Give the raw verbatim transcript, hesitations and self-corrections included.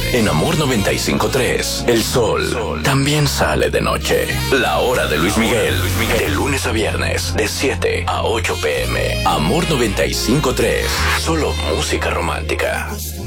En Amor noventa y cinco punto tres, el sol también sale de noche. La hora de Luis Miguel, de lunes a viernes, de siete a ocho pm. Amor noventa y cinco punto tres, solo música romántica.